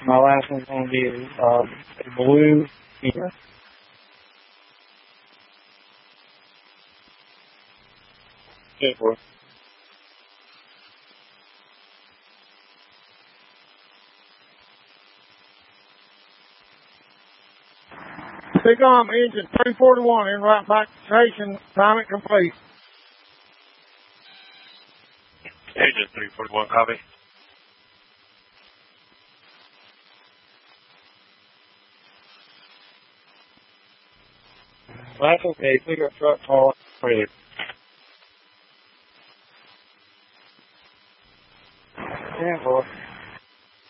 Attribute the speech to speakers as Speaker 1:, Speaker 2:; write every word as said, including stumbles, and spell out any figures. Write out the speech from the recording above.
Speaker 1: My last one's going to be uh, blue. Yeah. ten four.
Speaker 2: Seacom engine three forty-one in right back station. Time it complete.
Speaker 3: Engine three forty-one, copy.
Speaker 1: That's okay. Pick up truck call. Trailer. ten four.